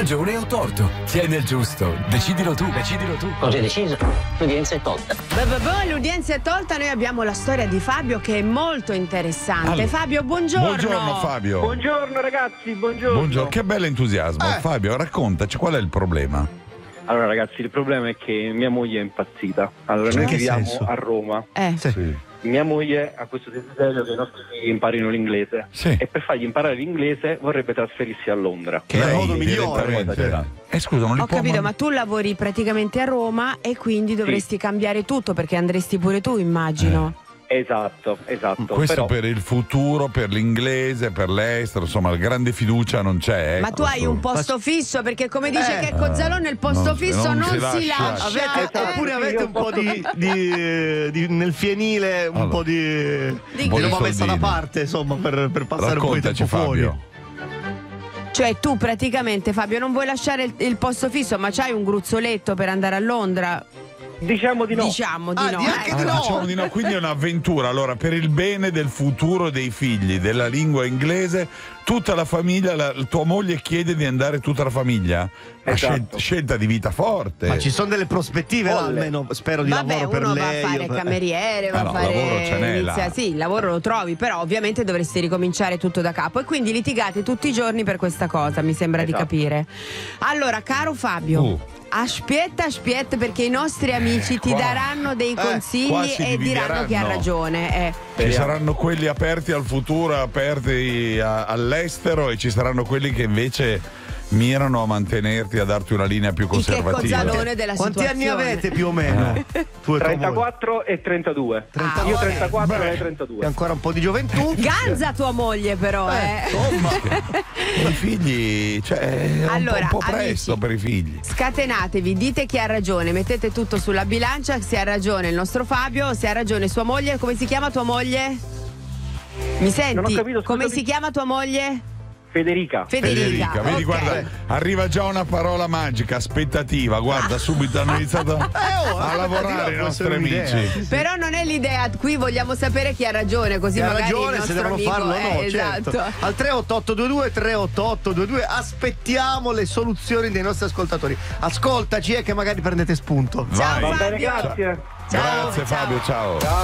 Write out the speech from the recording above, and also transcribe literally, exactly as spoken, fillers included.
ragione o torto? Tieni il giusto. Decidilo tu. Decidilo tu. Cosa hai deciso? L'udienza è tolta. Beh, beh, beh, l'udienza è tolta. Noi abbiamo la storia di Fabio che è molto interessante. Allora, Fabio, buongiorno. Buongiorno Fabio. Buongiorno ragazzi, buongiorno. Buongiorno. Che bello entusiasmo. Eh. Fabio, raccontaci qual è il problema. Allora ragazzi, il problema è che mia moglie è impazzita. Allora, Cioè, noi che viviamo senso? a Roma. Eh. Sì. Mia moglie ha questo desiderio che i nostri figli imparino l'inglese. Sì. E per fargli imparare l'inglese vorrebbe trasferirsi a Londra. Che è il Lei modo migliore. direttamente. Eh scusa, non li Ho può capito, man- ma tu lavori praticamente a Roma e quindi dovresti cambiare tutto perché andresti pure tu, immagino. Esatto, esatto. Questo Però per il futuro, per l'inglese, per l'estero, insomma, la grande fiducia non c'è. Ma ecco, tu hai questo- un posto fisso perché come dice Eh. Checco Zalone il posto non- fisso non non, si si lascia. lascia. Avete, Eh. oppure avete un po' di, di, di- nel fienile un Allora. po' di, Di di che? roba messa da soldini. parte, insomma, per, per passare un po' di Raccontaci tempo fuori. Fabio. Cioè tu praticamente, Fabio, non vuoi lasciare il, il posto fisso ma c'hai un gruzzoletto per andare a Londra? diciamo di no. Diciamo di Ah, no. di anche eh. di Ah, no. diciamo di no, quindi è un'avventura. Allora, per il bene del futuro dei figli, della lingua inglese, tutta la famiglia, la, tua moglie chiede di andare tutta la famiglia. Una Esatto. scel- scelta di vita forte. Ma ci sono delle prospettive là, Folle. almeno spero di Vabbè, lavoro per uno lei. va a fare io- cameriere, va Ah, a no, fare lavoro ce n'è, inizia- là. sì, il lavoro lo trovi, però ovviamente dovresti ricominciare tutto da capo e quindi litigate tutti i giorni per questa cosa, mi sembra di Esatto. capire. Allora, caro Fabio, Uh. aspetta, aspetta perché i nostri amici ti qua- daranno dei qua consigli si e diranno che ha divideranno. ragione. eh. Ci saranno quelli aperti al futuro, aperti a- all'estero, e ci saranno quelli che invece mirano a mantenerti, a darti una linea più Il Checco conservativa. Zalone della Quanti situazione. anni avete più o meno? Tu e tua moglie? trentaquattro e trentadue. Ah, Io vabbè. trentaquattro e lei È trentadue. ancora un po' di gioventù. Ganza tua moglie però, eh. Insomma. I figli, cioè, è un po'- Allora, un po', amici, presto per i figli. Scatenatevi, dite chi ha ragione, mettete tutto sulla bilancia, se ha ragione il nostro Fabio, se ha ragione sua moglie. Come si chiama tua moglie? Mi senti? Non ho capito, Come scusami. si chiama tua moglie? Federica. Federica. Federica, vedi, ok. guarda, arriva già una parola magica, aspettativa. Guarda, subito hanno iniziato oh, a aspettativa lavorare i può nostri essere un'idea. amici. Però non è l'idea, qui vogliamo sapere chi ha ragione, così Chi ha magari ragione, il se nostro devono amico farlo o no, eh, certo. esatto. Al tre otto otto due due tre otto otto due due aspettiamo le soluzioni dei nostri ascoltatori. Ascoltaci e che magari prendete spunto. Ciao Vai. Va bene, Fabio. grazie. Ciao, Grazie ciao. Fabio, ciao.